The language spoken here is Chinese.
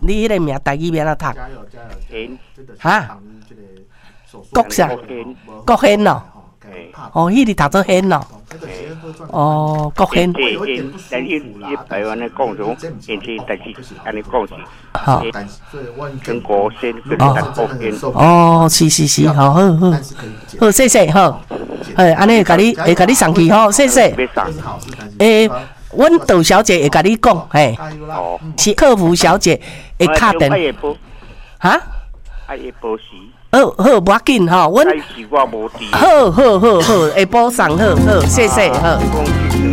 你迄个名台语名怎读？哈？国啥？国宪哦。哦，迄个读做宪哦。哦，国宪。 但因台湾的讲种，因此但是安尼讲是。 好。 跟国宪跟国宪。 哦，是，好，好，谢谢，好。安尼会甲你送去吼，谢谢。阮杜小姐会甲你讲，嘿，是客服小姐会敲电。哈？ 爱会保时。 好，无要紧吼，阮。 但是我无伫。 好，会保送，好，谢谢，好。